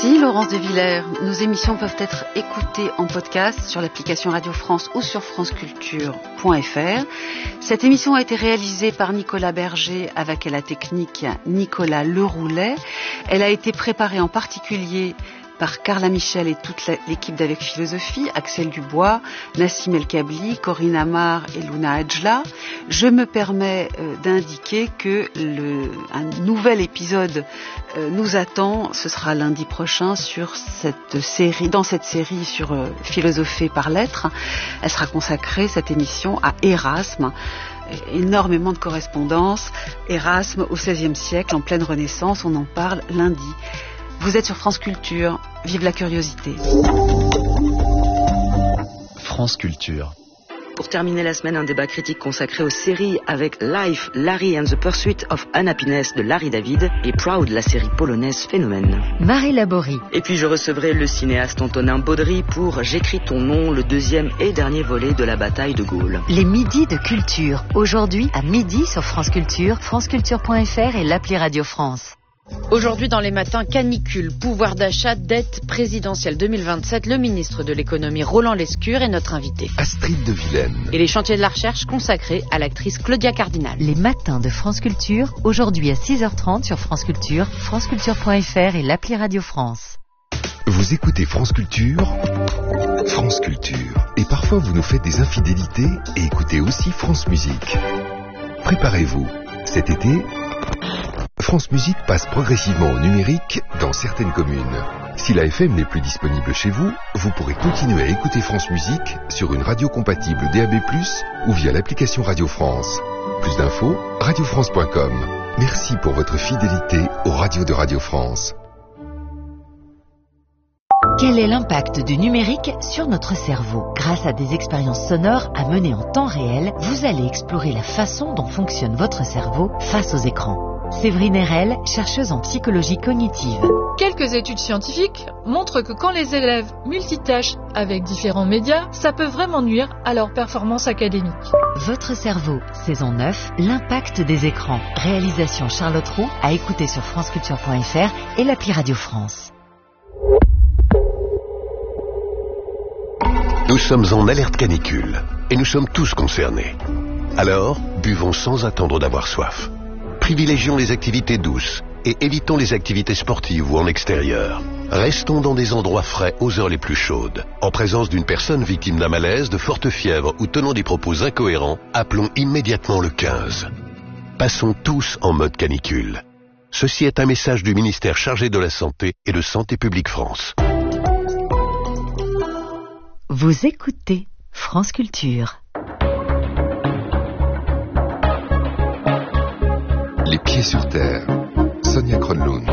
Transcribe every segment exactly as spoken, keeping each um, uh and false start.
Merci Laurence de Villers. Nos émissions peuvent être écoutées en podcast sur l'application Radio France ou sur franceculture point f r. Cette émission a été réalisée par Nicolas Berger avec à la technique Nicolas Leroulet. Elle a été préparée en particulier par Carla Michel et toute l'équipe d'Avec Philosophie, Axel Dubois, Nassim El Kabli, Corinne Amar et Luna Adjla. Je me permets euh, d'indiquer que le, un nouvel épisode euh, nous attend. Ce sera lundi prochain sur cette série, dans cette série sur euh, Philosopher par lettres. Elle sera consacrée, cette émission, à Erasme. Énormément de correspondances. Erasme au seizième siècle, en pleine Renaissance. On en parle lundi. Vous êtes sur France Culture, vive la curiosité. France Culture. Pour terminer la semaine, un débat critique consacré aux séries avec Life, Larry and the Pursuit of Unhappiness de Larry David et Proud, la série polonaise Phénomène. Marie Laborie. Et puis je recevrai le cinéaste Antonin Baudry pour J'écris ton nom, le deuxième et dernier volet de la bataille de Gaulle. Les midis de culture. Aujourd'hui à midi sur France Culture, franceculture point f r et l'appli Radio France. Aujourd'hui dans les matins, canicule, pouvoir d'achat, dette présidentielle deux mille vingt-sept, le ministre de l'économie Roland Lescure est notre invité. Astrid de Vilaine. Et les chantiers de la recherche consacrés à l'actrice Claudia Cardinal. Les matins de France Culture, aujourd'hui à six heures trente sur France Culture, franceculture point f r et l'appli Radio France. Vous écoutez France Culture, France Culture. Et parfois vous nous faites des infidélités et écoutez aussi France Musique. Préparez-vous, cet été... France Musique passe progressivement au numérique dans certaines communes. Si la F M n'est plus disponible chez vous, vous pourrez continuer à écouter France Musique sur une radio compatible D A B plus, ou via l'application Radio France. Plus d'infos, radio france point com. Merci pour votre fidélité aux radios de Radio France. Quel est l'impact du numérique sur notre cerveau ? Grâce à des expériences sonores à mener en temps réel, vous allez explorer la façon dont fonctionne votre cerveau face aux écrans. Séverine Erel, chercheuse en psychologie cognitive. Quelques études scientifiques montrent que quand les élèves multitâchent avec différents médias, ça peut vraiment nuire à leur performance académique. Votre cerveau, saison neuf, l'impact des écrans. Réalisation Charlotte Roux, à écouter sur franceculture point f r et l'appli Radio France. Nous sommes en alerte canicule et nous sommes tous concernés. Alors, buvons sans attendre d'avoir soif. Privilégions les activités douces et évitons les activités sportives ou en extérieur. Restons dans des endroits frais aux heures les plus chaudes. En présence d'une personne victime d'un malaise, de forte fièvre ou tenant des propos incohérents, appelons immédiatement le quinze. Passons tous en mode canicule. Ceci est un message du ministère chargé de la Santé et de Santé publique France. Vous écoutez France Culture. Les pieds sur terre. Sonia Kronlund.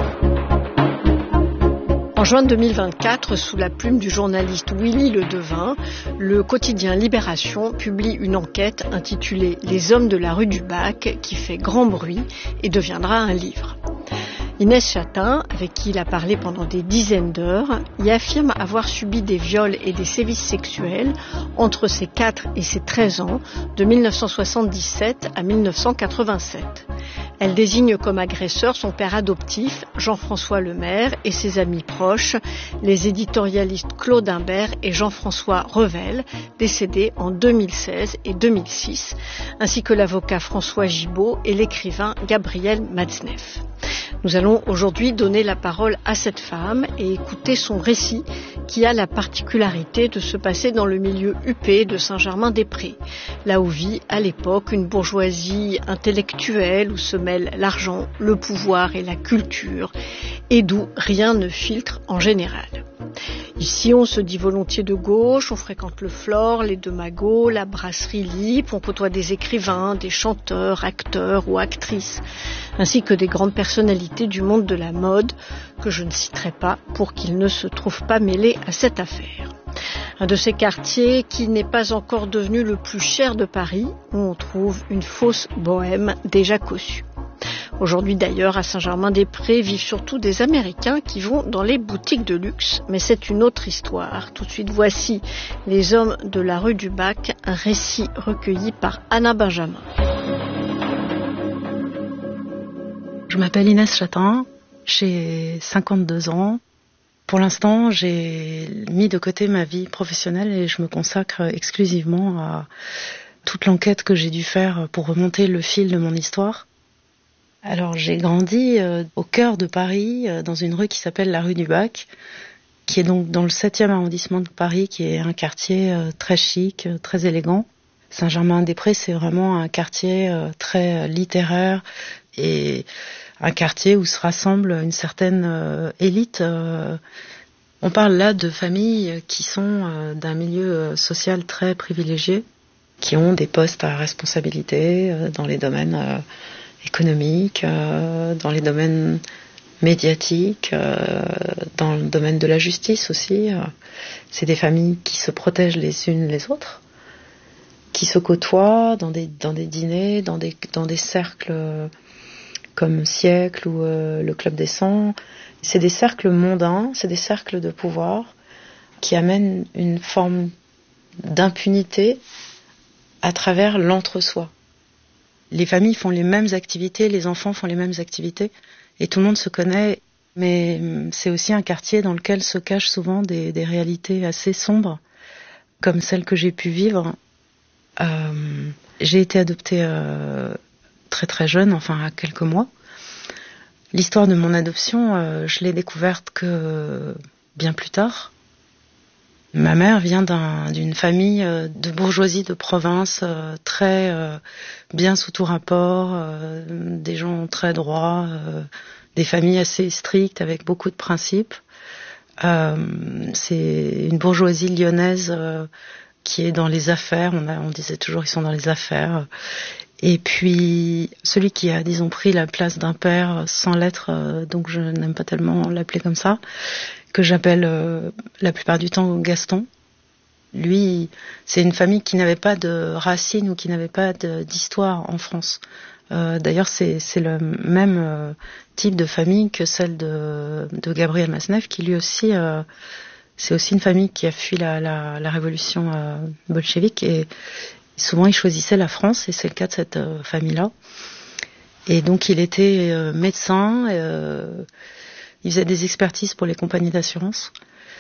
En juin deux mille vingt-quatre, sous la plume du journaliste Willy Le Devin, le quotidien Libération publie une enquête intitulée « Les hommes de la rue du Bac » qui fait grand bruit et deviendra un livre. Inès Chatin, avec qui il a parlé pendant des dizaines d'heures, y affirme avoir subi des viols et des sévices sexuels entre ses quatre et ses treize ans, de mille neuf cent soixante-dix-sept à mille neuf cent quatre-vingt-sept. Elle désigne comme agresseur son père adoptif, Jean-François Lemaire, et ses amis proches, les éditorialistes Claude Imbert et Jean-François Revel, décédés en deux mille seize et deux mille six, ainsi que l'avocat François Gibault et l'écrivain Gabriel Matzneff. Nous allons aujourd'hui donner la parole à cette femme et écouter son récit qui a la particularité de se passer dans le milieu huppé de Saint-Germain-des-Prés, là où vit à l'époque une bourgeoisie intellectuelle où se mêlent l'argent, le pouvoir et la culture, et d'où rien ne filtre en général. Ici, on se dit volontiers de gauche, on fréquente le Flore, les Deux Magots, la brasserie Lippe, on côtoie des écrivains, des chanteurs, acteurs ou actrices, ainsi que des grandes personnalités du monde de la mode, que je ne citerai pas pour qu'ils ne se trouvent pas mêlés à cette affaire. Un de ces quartiers qui n'est pas encore devenu le plus cher de Paris, où on trouve une fausse bohème déjà cossue. Aujourd'hui d'ailleurs, à Saint-Germain-des-Prés, vivent surtout des Américains qui vont dans les boutiques de luxe. Mais c'est une autre histoire. Tout de suite, voici Les hommes de la rue du Bac, un récit recueilli par Anna Benjamin. Je m'appelle Inès Chatin, j'ai cinquante-deux ans. Pour l'instant, j'ai mis de côté ma vie professionnelle et je me consacre exclusivement à toute l'enquête que j'ai dû faire pour remonter le fil de mon histoire. Alors, j'ai grandi euh, au cœur de Paris, euh, dans une rue qui s'appelle la rue du Bac, qui est donc dans le septième arrondissement de Paris, qui est un quartier euh, très chic, euh, très élégant. Saint-Germain-des-Prés, c'est vraiment un quartier euh, très euh, littéraire et un quartier où se rassemble une certaine euh, élite. Euh, on parle là de familles qui sont euh, d'un milieu euh, social très privilégié, qui ont des postes à responsabilité euh, dans les domaines euh, économiques, euh, dans les domaines médiatiques, euh, dans le domaine de la justice aussi. Euh, c'est des familles qui se protègent les unes les autres, qui se côtoient dans des, dans des dîners, dans des, dans des cercles euh, comme Siècle ou euh, le Club des cent. C'est des cercles mondains, c'est des cercles de pouvoir qui amènent une forme d'impunité à travers l'entre-soi. Les familles font les mêmes activités, les enfants font les mêmes activités, et tout le monde se connaît, mais c'est aussi un quartier dans lequel se cachent souvent des, des réalités assez sombres, comme celles que j'ai pu vivre. Euh, j'ai été adoptée euh, très très jeune, enfin à quelques mois. L'histoire de mon adoption, euh, je l'ai découverte que bien plus tard. Ma mère vient d'un, d'une famille euh, de bourgeoisie de province, euh, très euh, bien sous tout rapport, euh, des gens très droits, euh, des familles assez strictes avec beaucoup de principes. Euh, c'est une bourgeoisie lyonnaise euh, qui est dans les affaires. On, a, on disait toujours ils sont dans les affaires. Et puis celui qui a, disons, pris la place d'un père sans l'être, euh, donc je n'aime pas tellement l'appeler comme ça, que j'appelle euh, la plupart du temps Gaston. Lui, c'est une famille qui n'avait pas de racines ou qui n'avait pas de, d'histoire en France. Euh, d'ailleurs, c'est, c'est le même euh, type de famille que celle de, de Gabriel Masnev, qui lui aussi, euh, c'est aussi une famille qui a fui la, la, la révolution euh, bolchevique, et souvent il choisissait la France, et c'est le cas de cette euh, famille-là. Et donc il était euh, médecin, euh, il faisait des expertises pour les compagnies d'assurance.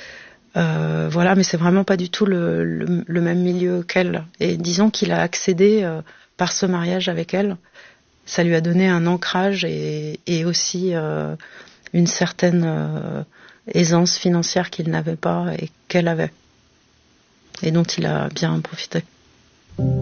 Euh, voilà, mais c'est vraiment pas du tout le, le, le même milieu qu'elle. Et disons qu'il a accédé euh, par ce mariage avec elle. Ça lui a donné un ancrage et, et aussi euh, une certaine euh, aisance financière qu'il n'avait pas et qu'elle avait. Et dont il a bien profité.